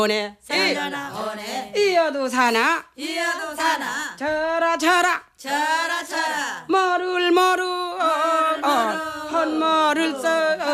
오네 생전아 오네 이어도 사나 이어도 사나 저라 저라 저라 저라 머를 헛머를 써